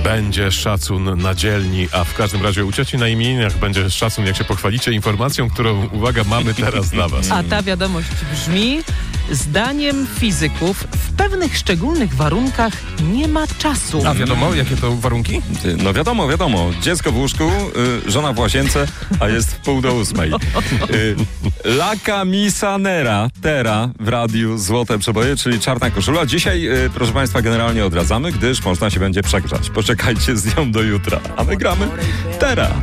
będzie szacun na dzielni, a w każdym razie u cioci na imieninach będzie szacun, jak się pochwalicie informacją, którą, uwaga, mamy teraz dla was. A ta wiadomość brzmi: zdaniem fizyków w pewnych szczególnych warunkach nie ma czasu. A wiadomo, jakie to warunki? No wiadomo. Dziecko w łóżku, żona w łazience, a jest w 7:30. La camisa nera, tera w radiu Złote Przeboje, czyli czarna koszula. Dzisiaj, proszę państwa, generalnie odradzamy, gdyż można się będzie przegrzać. Poczekajcie z nią do jutra, a my gramy tera.